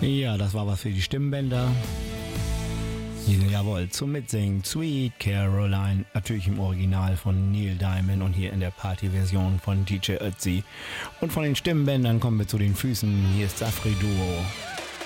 Ja, das war was für die Stimmbänder. Jawohl, zum Mitsingen Sweet Caroline, natürlich im Original von Neil Diamond und hier in der Partyversion von DJ Ötzi. Und von den Stimmbändern kommen wir zu den Füßen, hier ist Safri Duo.